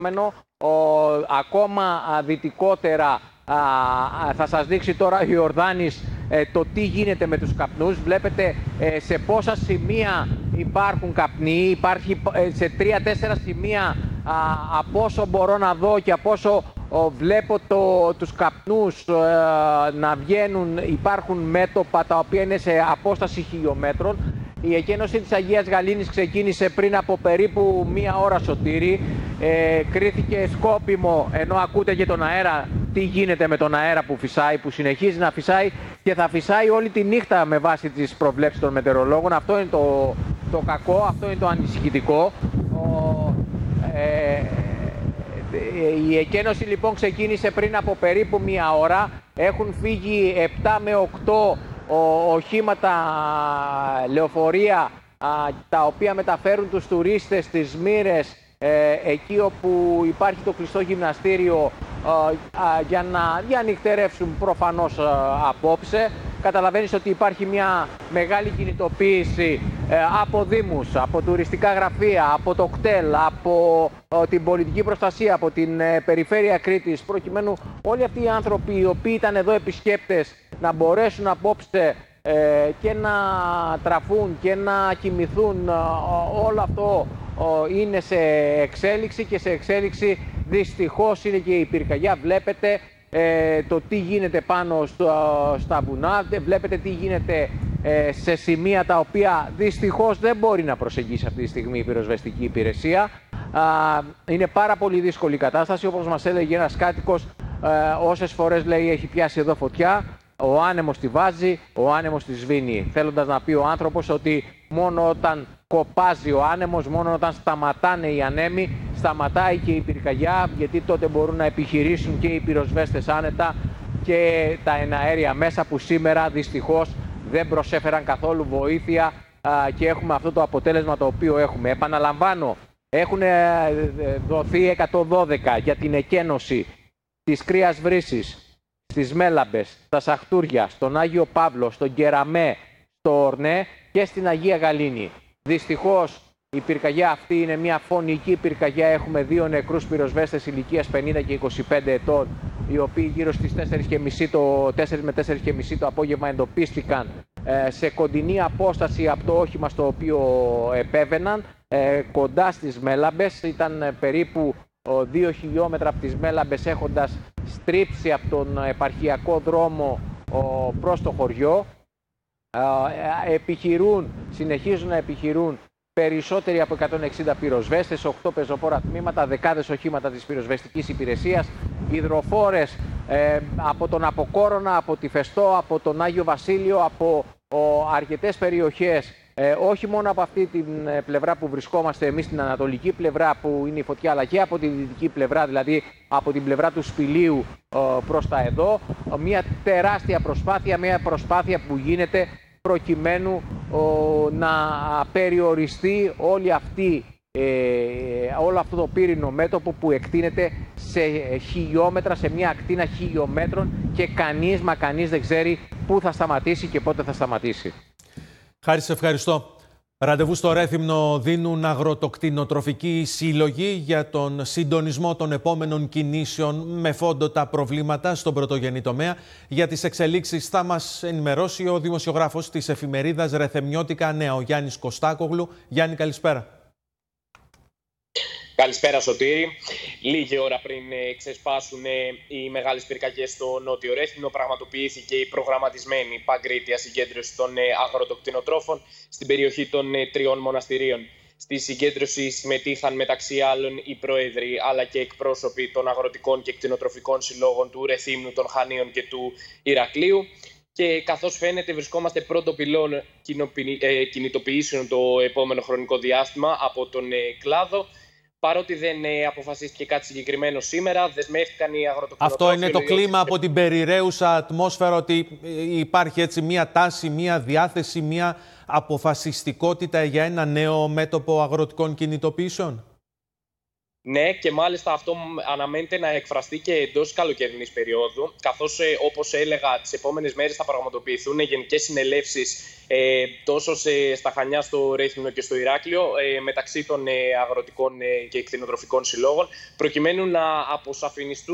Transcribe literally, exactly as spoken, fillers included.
Ο, ακόμα δυτικότερα α, θα σας δείξει τώρα ο Ιορδάνης ε, το τι γίνεται με τους καπνούς. Βλέπετε ε, σε πόσα σημεία υπάρχουν καπνοί. Υπάρχει ε, σε τρία-τέσσερα σημεία α, από όσο μπορώ να δω και από όσο ο, βλέπω το, τους καπνούς ε, να βγαίνουν. Υπάρχουν μέτωπα τα οποία είναι σε απόσταση χιλιόμετρων. Η εκένωση της Αγίας Γαλήνης ξεκίνησε πριν από περίπου μία ώρα, Σωτήρη. Ε, κρίθηκε σκόπιμο, ενώ ακούτε και τον αέρα, τι γίνεται με τον αέρα που φυσάει, που συνεχίζει να φυσάει και θα φυσάει όλη τη νύχτα με βάση τις προβλέψεις των μετεωρολόγων. Αυτό είναι το, το κακό, αυτό είναι το ανησυχητικό. Ο, ε, η εκένωση λοιπόν ξεκίνησε πριν από περίπου μία ώρα. Έχουν φύγει επτά με οκτώ οχήματα, λεωφορεία, τα οποία μεταφέρουν τους τουρίστες στις Μύρες, εκεί όπου υπάρχει το κλειστό γυμναστήριο, για να διανυκτερεύσουν προφανώς απόψε. Καταλαβαίνεις ότι υπάρχει μια μεγάλη κινητοποίηση από δήμους, από τουριστικά γραφεία, από το κτέλ, από την πολιτική προστασία, από την περιφέρεια Κρήτης, προκειμένου όλοι αυτοί οι άνθρωποι οι οποίοι ήταν εδώ επισκέπτες να μπορέσουν απόψε και να τραφούν και να κοιμηθούν. Όλο αυτό είναι σε εξέλιξη και σε εξέλιξη δυστυχώς είναι και η πυρκαγιά. Βλέπετε ε, το τι γίνεται πάνω στο, στα βουνά, βλέπετε τι γίνεται ε, σε σημεία τα οποία δυστυχώς δεν μπορεί να προσεγγίσει αυτή τη στιγμή η πυροσβεστική υπηρεσία. Α, είναι πάρα πολύ δύσκολη η κατάσταση, όπως μας έλεγε ένας κάτοικος, ε, όσες φορές λέει έχει πιάσει εδώ φωτιά, ο άνεμος τη βάζει, ο άνεμος τη σβήνει. Θέλοντας να πει ο άνθρωπος ότι μόνο όταν κοπάζει ο άνεμος, μόνο όταν σταματάνε οι ανέμοι, σταματάει και η πυρκαγιά, γιατί τότε μπορούν να επιχειρήσουν και οι πυροσβέστες άνετα και τα εναέρια μέσα, που σήμερα δυστυχώς δεν προσέφεραν καθόλου βοήθεια α, και έχουμε αυτό το αποτέλεσμα το οποίο έχουμε. Επαναλαμβάνω, έχουν δοθεί εκατόν δώδεκα για την εκένωση της Κρύας Βρύσης, στις Μέλαμπες, στα Σαχτούρια, στον Άγιο Παύλο, στον Κεραμέ, στο Ορνέ και στην Αγία Γαλήνη. Δυστυχώς η πυρκαγιά αυτή είναι μια φωνική πυρκαγιά. Έχουμε δύο νεκρούς πυροσβέστες ηλικίας πενήντα και είκοσι πέντε ετών, οι οποίοι γύρω στις τέσσερις και μισή το, τέσσερις με τέσσερις και μισή το απόγευμα εντοπίστηκαν ε, σε κοντινή απόσταση από το όχημα στο οποίο επέβαιναν, ε, κοντά στις Μέλαμπες. Ήταν ε, περίπου ε, δύο χιλιόμετρα από τις Μέλαμπες, έχοντας στρίψει από τον επαρχιακό δρόμο ε, προς το χωριό. Ε, επιχειρούν, συνεχίζουν να επιχειρούν περισσότεροι από εκατόν εξήντα πυροσβέστες, οκτώ πεζοπόρα τμήματα, δεκάδες οχήματα της πυροσβεστικής υπηρεσίας, υδροφόρες ε, από τον Αποκόρονα, από τη Φεστό, από τον Άγιο Βασίλειο, από ο, αρκετές περιοχές, ε, όχι μόνο από αυτή την πλευρά που βρισκόμαστε εμείς, την ανατολική πλευρά που είναι η φωτιά, αλλά και από τη δυτική πλευρά, δηλαδή από την πλευρά του Σπηλίου ε, προς τα εδώ. Μια τεράστια προσπάθεια, μια προσπάθεια που γίνεται προκειμένου ο, να περιοριστεί όλη αυτή, ε, όλο αυτό το πύρινο μέτωπο που εκτείνεται σε χιλιόμετρα, σε μια ακτίνα χιλιόμετρων, και κανείς μα κανείς δεν ξέρει πού θα σταματήσει και πότε θα σταματήσει. Χάρη, σε ευχαριστώ. Ραντεβού στο Ρέθυμνο δίνουν αγροτοκτηνοτροφικοί σύλλογοι για τον συντονισμό των επόμενων κινήσεων με φόντο τα προβλήματα στον πρωτογενή τομέα. Για τις εξελίξεις θα μας ενημερώσει ο δημοσιογράφος της εφημερίδας Ρεθεμνιώτικα Νέα, ο Γιάννης Κωστάκογλου. Γιάννη, καλησπέρα. Καλησπέρα, Σωτήρη. Λίγη ώρα πριν ξεσπάσουν οι μεγάλες πυρκαγιές στο Νότιο Ρέθυμνο, πραγματοποιήθηκε η προγραμματισμένη παγκρίτια συγκέντρωση των αγροτοκτηνοτρόφων στην περιοχή των τριών μοναστηρίων. Στη συγκέντρωση συμμετείχαν μεταξύ άλλων οι πρόεδροι αλλά και εκπρόσωποι των αγροτικών και κτηνοτροφικών συλλόγων του Ρεθύμνου, των Χανίων και του Ηρακλείου. Και καθώς φαίνεται, βρισκόμαστε πρώτο πυλών κινητοποιήσεων το επόμενο χρονικό διάστημα από τον κλάδο. Παρότι δεν αποφασίστηκε κάτι συγκεκριμένο σήμερα, δεσμεύτηκαν οι αγροτοκτηνοτρόφοι. Αυτό είναι το κλίμα από την περιραίουσα ατμόσφαιρα, ότι υπάρχει έτσι μία τάση, μία διάθεση, μία αποφασιστικότητα για ένα νέο μέτωπο αγροτικών κινητοποιήσεων. Ναι, και μάλιστα αυτό αναμένεται να εκφραστεί και εντός της καλοκαιρινής περίοδου, καθώς, ε, όπως έλεγα, τις επόμενες μέρες θα πραγματοποιηθούν γενικές συνελεύσεις ε, τόσο σε, στα Χανιά, στο Ρέθυμνο και στο Ηράκλειο, ε, μεταξύ των ε, αγροτικών ε, και κτηνοτροφικών συλλόγων, προκειμένου να αποσαφινιστούν